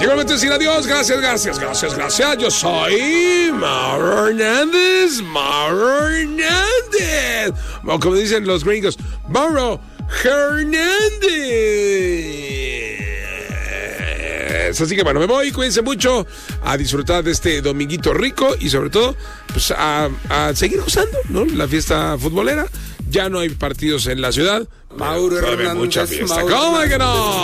Igualmente decir adiós, gracias. Yo soy Mauro Hernández. O como dicen los gringos, Mauro Hernández. Así que bueno, me voy, cuídense mucho, a disfrutar de este dominguito rico y sobre todo, pues a seguir gozando, ¿no? La fiesta futbolera. Ya no hay partidos en la ciudad. Mauro Hernández. Mucha fiesta. ¿Cómo que no?